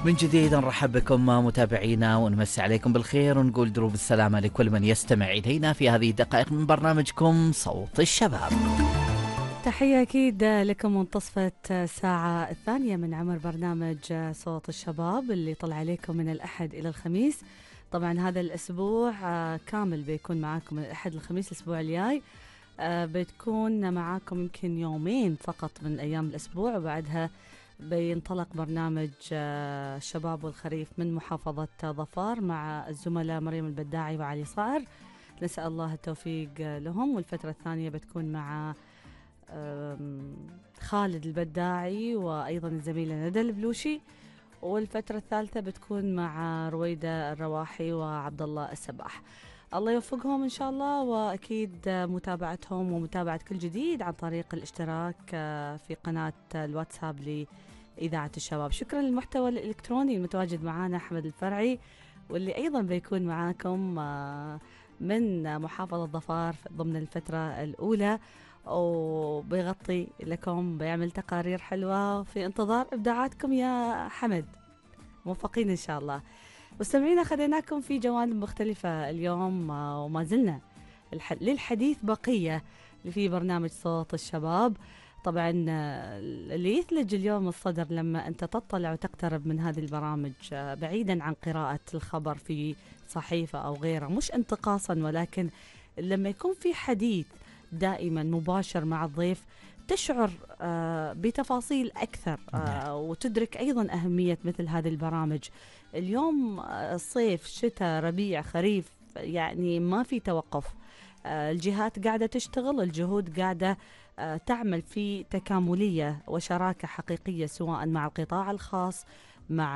من جديد نرحب بكم متابعينا ونمسي عليكم بالخير ونقول دروب السلامة لكل من يستمع إلينا في هذه الدقائق من برنامجكم صوت الشباب. تحية أكيد لكم منتصفة الساعة الثانية من عمر برنامج صوت الشباب اللي طلع عليكم من الأحد إلى الخميس. طبعا هذا الأسبوع كامل بيكون معاكم من الأحد للخميس. الأسبوع الجاي بتكون معاكم يمكن يومين فقط من أيام الأسبوع، وبعدها بينطلق برنامج الشباب والخريف من محافظة ظفار مع الزملاء مريم البداعي وعلي صقر. نسأل الله التوفيق لهم. والفترة الثانية بتكون مع خالد البداعي وأيضا الزميلة ندى البلوشي، والفترة الثالثة بتكون مع رويدة الرواحي وعبد الله السباح. الله يوفقهم إن شاء الله، وأكيد متابعتهم ومتابعة كل جديد عن طريق الاشتراك في قناة الواتساب لإذاعة الشباب. شكرا للمحتوى الإلكتروني المتواجد معنا أحمد الفرعي، واللي أيضا بيكون معاكم من محافظة ظفار ضمن الفترة الأولى، وبيغطي لكم، بيعمل تقارير حلوة. في انتظار إبداعاتكم يا حمد، موفقين إن شاء الله. مستمعينا خليناكم في جوانب مختلفة اليوم، وما زلنا للحديث بقية في برنامج صوت الشباب. طبعا اللي يثلج اليوم الصدر لما أنت تطلع وتقترب من هذه البرامج، بعيدا عن قراءة الخبر في صحيفة أو غيره، مش انتقاصا، ولكن لما يكون في حديث دائما مباشر مع الضيف تشعر بتفاصيل أكثر، وتدرك أيضا أهمية مثل هذه البرامج. اليوم صيف، شتاء، ربيع، خريف، يعني ما في توقف. الجهات قاعدة تشتغل، الجهود قاعدة تعمل في تكاملية وشراكة حقيقية، سواء مع القطاع الخاص مع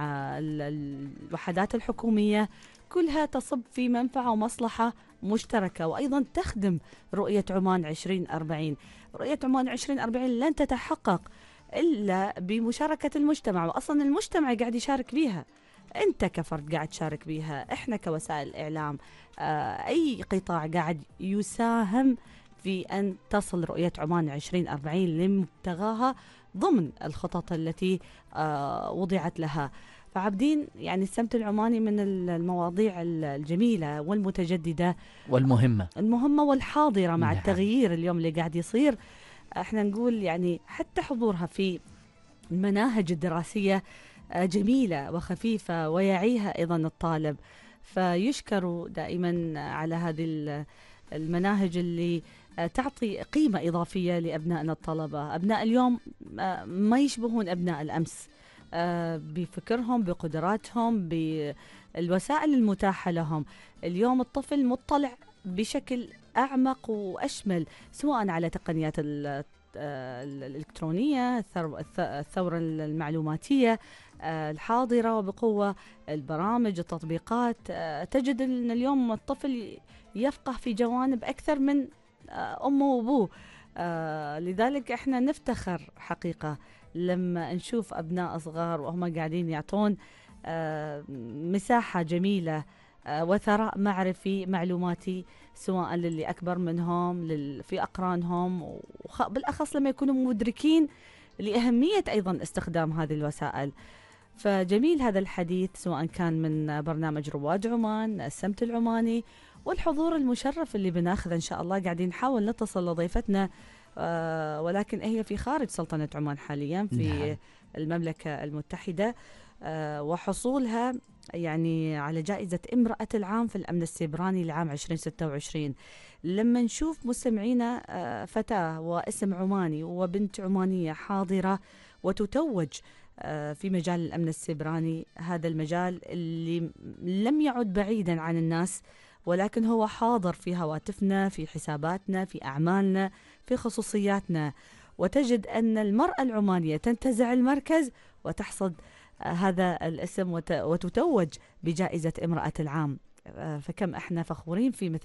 الوحدات الحكومية، كلها تصب في منفعة ومصلحة مشتركة، وأيضا تخدم رؤية عمان 2040. رؤية عمان 2040 لن تتحقق إلا بمشاركة المجتمع، وأصلا المجتمع قاعد يشارك بيها، أنت كفرد قاعد تشارك بيها، إحنا كوسائل الإعلام، أي قطاع قاعد يساهم في أن تصل رؤية عمان 2040 لمبتغاها ضمن الخطط التي وضعت لها. فعابدين يعني السمت العماني من المواضيع الجميلة والمتجددة المهمة والحاضرة مع التغيير اليوم اللي قاعد يصير. احنا نقول يعني حتى حضورها في المناهج الدراسية جميلة وخفيفة ويعيها أيضا الطالب، فيشكروا دائما على هذه المناهج اللي تعطي قيمة إضافية لأبنائنا الطلبة. أبناء اليوم ما يشبهون أبناء الأمس، بفكرهم، بقدراتهم، بالوسائل المتاحة لهم. اليوم الطفل مطلع بشكل أعمق وأشمل، سواء على تقنيات الإلكترونية، الثورة المعلوماتية الحاضرة وبقوة، البرامج، التطبيقات. تجد أن اليوم الطفل يفقه في جوانب أكثر من أمه وأبوه. لذلك احنا نفتخر حقيقة لما نشوف أبناء صغار وهم قاعدين يعطون مساحة جميلة وثراء معرفي معلوماتي، سواء للي أكبر منهم، في أقرانهم، بالأخص لما يكونوا مدركين لأهمية أيضا استخدام هذه الوسائل. فجميل هذا الحديث، سواء كان من برنامج رواد عمان، السمت العماني، والحضور المشرف اللي بناخذ إن شاء الله. قاعدين نحاول نتصل لضيفتنا، ولكن هي في خارج سلطنة عمان حاليا في المملكة المتحدة، وحصولها يعني على جائزة امرأة العام في الأمن السيبراني لعام 2026. لما نشوف مستمعينا فتاة واسم عماني وبنت عمانية حاضرة وتتوج في مجال الأمن السيبراني، هذا المجال اللي لم يعد بعيدا عن الناس، ولكن هو حاضر في هواتفنا، في حساباتنا، في أعمالنا، في خصوصياتنا. وتجد أن المرأة العمانية تنتزع المركز وتحصد هذا الاسم وتتوج بجائزة امرأة العام. فكم احنا فخورين في مثل